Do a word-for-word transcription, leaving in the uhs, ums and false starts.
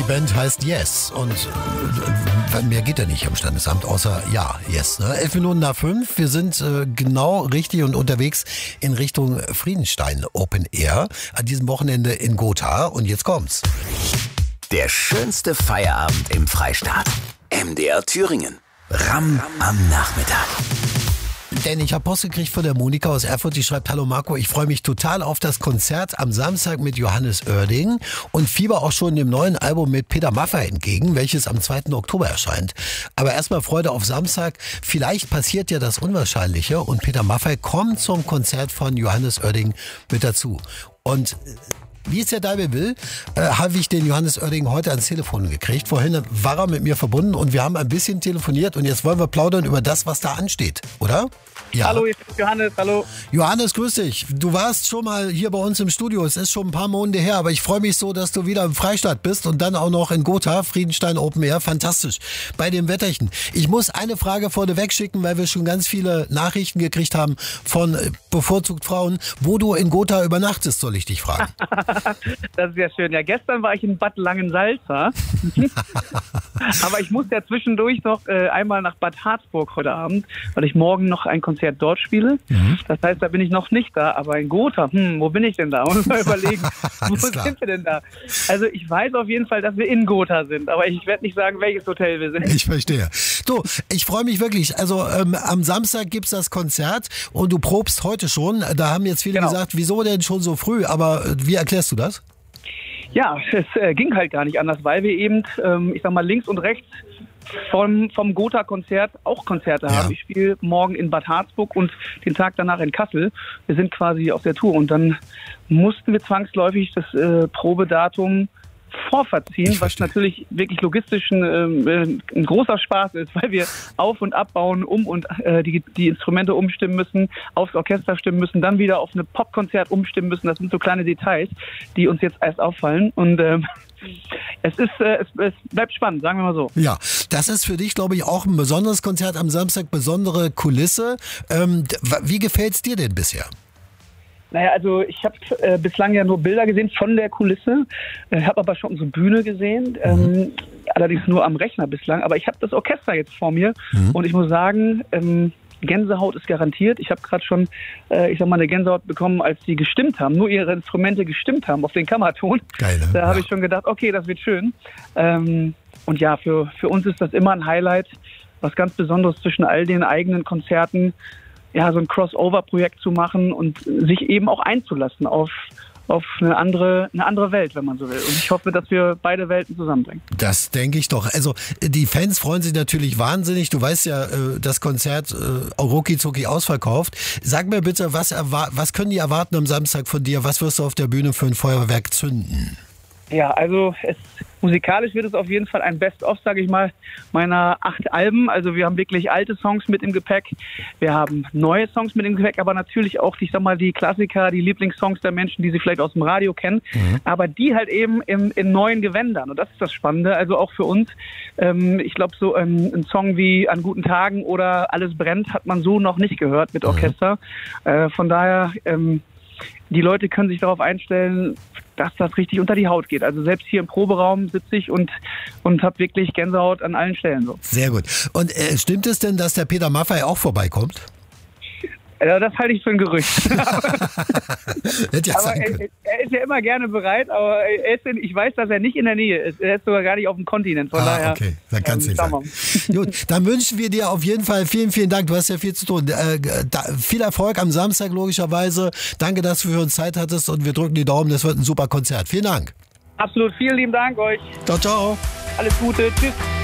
Band heißt Yes und äh, mehr geht ja nicht am Standesamt, außer ja, Yes. Ne? Elf Minuten nach fünf, wir sind äh, genau richtig und unterwegs in Richtung Friedenstein Open Air an diesem Wochenende in Gotha und jetzt kommt's. Der schönste Feierabend im Freistaat. M D R Thüringen. Ram am Nachmittag. Denn ich habe Post gekriegt von der Monika aus Erfurt, die schreibt: Hallo Marco, ich freue mich total auf das Konzert am Samstag mit Johannes Oerding und fieber auch schon dem neuen Album mit Peter Maffay entgegen, welches am zweiten Oktober erscheint. Aber erstmal Freude auf Samstag. Vielleicht passiert ja das Unwahrscheinliche und Peter Maffay kommt zum Konzert von Johannes Oerding mit dazu. Und wie es der Deibel will, äh, habe ich den Johannes Oerding heute ans Telefon gekriegt. Vorhin war er mit mir verbunden und wir haben ein bisschen telefoniert und jetzt wollen wir plaudern über das, was da ansteht, oder? Ja. Hallo, ich bin Johannes, hallo. Johannes, grüß dich. Du warst schon mal hier bei uns im Studio. Es ist schon ein paar Monate her, aber ich freue mich so, dass du wieder im Freistaat bist und dann auch noch in Gotha, Friedenstein Open Air. Fantastisch. Bei dem Wetterchen. Ich muss eine Frage vorneweg schicken, weil wir schon ganz viele Nachrichten gekriegt haben von äh, bevorzugt Frauen. Wo du in Gotha übernachtest, soll ich dich fragen. Das ist ja schön. Ja, gestern war ich in Bad Langensalza. Aber ich muss ja zwischendurch noch äh, einmal nach Bad Harzburg heute Abend, weil ich morgen noch ein Konzert dort spiele. Mhm. Das heißt, da bin ich noch nicht da. Aber in Gotha, hm, wo bin ich denn da? Muss mal überlegen, wo sind wir denn da? Also ich weiß auf jeden Fall, dass wir in Gotha sind. Aber ich werde nicht sagen, welches Hotel wir sind. Ich verstehe. Du, ich freue mich wirklich. Also ähm, am Samstag gibt's das Konzert und du probst heute schon. Da haben jetzt viele genau. gesagt, wieso denn schon so früh? Aber äh, wie erklärst du das? Ja, es äh, ging halt gar nicht anders, weil wir eben, ähm, ich sag mal, links und rechts vom, vom Gotha-Konzert auch Konzerte ja. haben. Ich spiele morgen in Bad Harzburg und den Tag danach in Kassel. Wir sind quasi auf der Tour und dann mussten wir zwangsläufig das äh, Probedatum vorverziehen, was natürlich wirklich logistisch ein, äh, ein großer Spaß ist, weil wir auf- und abbauen, um und äh, die, die Instrumente umstimmen müssen, aufs Orchester stimmen müssen, dann wieder auf eine Popkonzert umstimmen müssen. Das sind so kleine Details, die uns jetzt erst auffallen und ähm, es ist, äh, es, es bleibt spannend, sagen wir mal so. Ja, das ist für dich, glaube ich, auch ein besonderes Konzert am Samstag, besondere Kulisse. Ähm, wie gefällt es dir denn bisher? Naja, also ich habe äh, bislang ja nur Bilder gesehen von der Kulisse, äh, habe aber schon unsere Bühne gesehen, ähm, allerdings nur am Rechner bislang. Aber ich habe das Orchester jetzt vor mir mhm. und ich muss sagen, ähm, Gänsehaut ist garantiert. Ich habe gerade schon, äh, ich sag mal, eine Gänsehaut bekommen, als sie gestimmt haben, nur ihre Instrumente gestimmt haben auf den Kammerton. Geil, ne? Da habe ja. ich schon gedacht, okay, das wird schön. Ähm, und ja, für, für uns ist das immer ein Highlight, was ganz Besonderes zwischen all den eigenen Konzerten, ja, so ein Crossover-Projekt zu machen und sich eben auch einzulassen auf, auf eine andere, eine andere Welt, wenn man so will. Und ich hoffe, dass wir beide Welten zusammenbringen. Das denke ich doch. Also die Fans freuen sich natürlich wahnsinnig. Du weißt ja, das Konzert rucki zucki ausverkauft. Sag mir bitte, was, erwar- was können die erwarten am Samstag von dir? Was wirst du auf der Bühne für ein Feuerwerk zünden? Ja, also es, musikalisch wird es auf jeden Fall ein Best-of, sage ich mal, meiner acht Alben. Also wir haben wirklich alte Songs mit im Gepäck, wir haben neue Songs mit im Gepäck, aber natürlich auch, ich sag mal, die Klassiker, die Lieblingssongs der Menschen, die sie vielleicht aus dem Radio kennen, mhm. aber die halt eben im, in neuen Gewändern. Und das ist das Spannende, also auch für uns. Ähm, ich glaube, so ähm, ein Song wie An guten Tagen oder Alles brennt hat man so noch nicht gehört mit Orchester. Mhm. Äh, von daher, ähm, die Leute können sich darauf einstellen, dass das richtig unter die Haut geht. Also selbst hier im Proberaum sitze ich und, und habe wirklich Gänsehaut an allen Stellen. So. Sehr gut. Und äh, stimmt es denn, dass der Peter Maffay auch vorbeikommt? Ja, das halte ich für ein Gerücht. Hätte ja aber sein er, können. er ist ja immer gerne bereit, aber er ist in, ich weiß, dass er nicht in der Nähe ist. Er ist sogar gar nicht auf dem Kontinent. Von ah, daher, okay, dann kann es ähm, nicht sein. Gut, dann wünschen wir dir auf jeden Fall vielen, vielen Dank. Du hast ja viel zu tun. Äh, da, viel Erfolg am Samstag logischerweise. Danke, dass du für uns Zeit hattest und wir drücken die Daumen. Das wird ein super Konzert. Vielen Dank. Absolut, vielen lieben Dank euch. Ciao, ciao. Alles Gute. Tschüss.